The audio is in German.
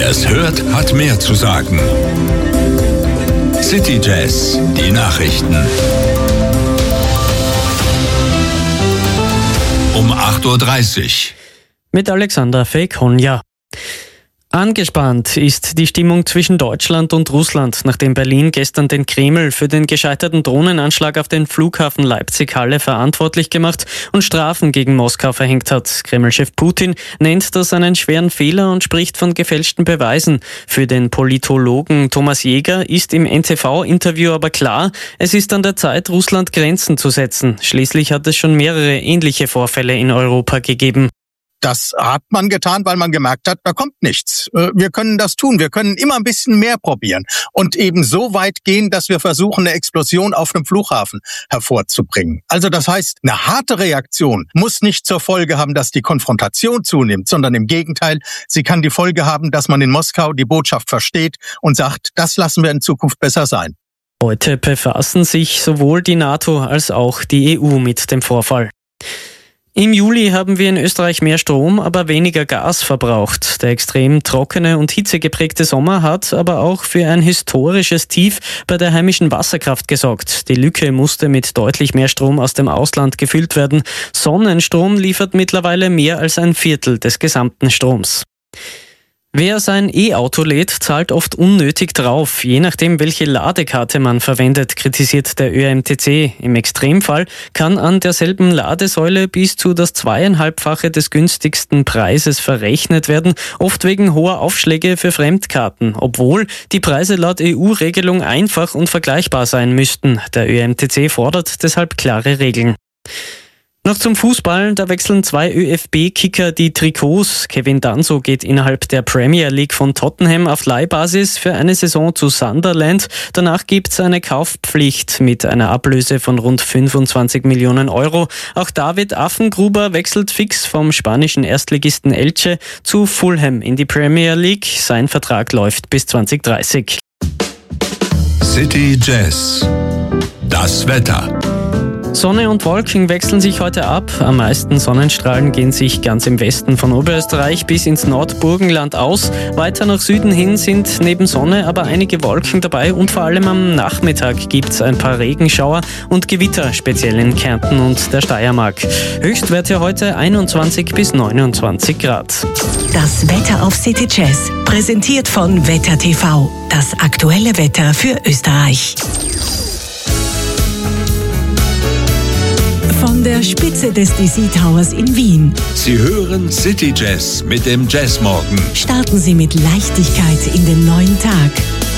Wer es hört, hat mehr zu sagen. City Jazz, die Nachrichten. Um 8:30 Uhr. Mit Alexander Fekonja. Angespannt ist die Stimmung zwischen Deutschland und Russland, nachdem Berlin gestern den Kreml für den gescheiterten Drohnenanschlag auf den Flughafen Leipzig-Halle verantwortlich gemacht und Strafen gegen Moskau verhängt hat. Kreml-Chef Putin nennt das einen schweren Fehler und spricht von gefälschten Beweisen. Für den Politologen Thomas Jäger ist im NTV-Interview aber klar, es ist an der Zeit, Russland Grenzen zu setzen. Schließlich hat es schon mehrere ähnliche Vorfälle in Europa gegeben. Das hat man getan, weil man gemerkt hat, da kommt nichts. Wir können das tun. Wir können immer ein bisschen mehr probieren und eben so weit gehen, dass wir versuchen, eine Explosion auf einem Flughafen hervorzubringen. Also das heißt, eine harte Reaktion muss nicht zur Folge haben, dass die Konfrontation zunimmt, sondern im Gegenteil, sie kann die Folge haben, dass man in Moskau die Botschaft versteht und sagt, das lassen wir in Zukunft besser sein. Heute befassen sich sowohl die NATO als auch die EU mit dem Vorfall. Im Juli haben wir in Österreich mehr Strom, aber weniger Gas verbraucht. Der extrem trockene und hitzegeprägte Sommer hat aber auch für ein historisches Tief bei der heimischen Wasserkraft gesorgt. Die Lücke musste mit deutlich mehr Strom aus dem Ausland gefüllt werden. Sonnenstrom liefert mittlerweile mehr als ein Viertel des gesamten Stroms. Wer sein E-Auto lädt, zahlt oft unnötig drauf, je nachdem, welche Ladekarte man verwendet, kritisiert der ÖMTC. Im Extremfall kann an derselben Ladesäule bis zu das 2,5-fache des günstigsten Preises verrechnet werden, oft wegen hoher Aufschläge für Fremdkarten, obwohl die Preise laut EU-Regelung einfach und vergleichbar sein müssten. Der ÖMTC fordert deshalb klare Regeln. Noch zum Fußball, da wechseln 2 ÖFB-Kicker die Trikots. Kevin Danso geht innerhalb der Premier League von Tottenham auf Leihbasis für eine Saison zu Sunderland. Danach gibt's eine Kaufpflicht mit einer Ablöse von rund 25 Millionen Euro. Auch David Affengruber wechselt fix vom spanischen Erstligisten Elche zu Fulham in die Premier League. Sein Vertrag läuft bis 2030. City Jazz, das Wetter. Sonne und Wolken wechseln sich heute ab. Am meisten Sonnenstrahlen gehen sich ganz im Westen von Oberösterreich bis ins Nordburgenland aus. Weiter nach Süden hin sind neben Sonne aber einige Wolken dabei und vor allem am Nachmittag gibt's ein paar Regenschauer und Gewitter, speziell in Kärnten und der Steiermark. Höchstwerte heute 21 bis 29 Grad. Das Wetter auf City Jazz, präsentiert von Wetter TV. Das aktuelle Wetter für Österreich. Von der Spitze des DC Towers in Wien. Sie hören City Jazz mit dem Jazzmorgen. Starten Sie mit Leichtigkeit in den neuen Tag.